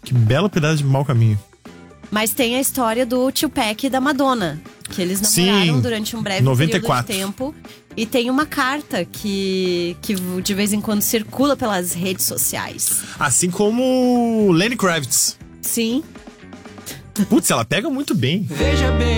Que belo pedaço de mau caminho. Mas tem a história do Tupac e da Madonna, que eles namoraram durante um breve 94. período de tempo. E tem uma carta que de vez em quando circula pelas redes sociais. Assim como Lenny Kravitz. Sim. Putz, ela pega muito bem. Veja bem.